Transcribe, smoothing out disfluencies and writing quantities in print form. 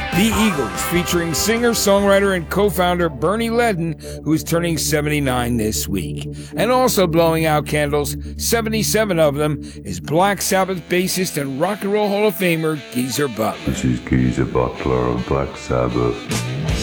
The Eagles, featuring singer, songwriter, and co-founder Bernie Leadon, who's turning 79 this week. And also blowing out candles, 77 of them, is Black Sabbath bassist and Rock and Roll Hall of Famer Geezer Butler. This is Geezer Butler of Black Sabbath.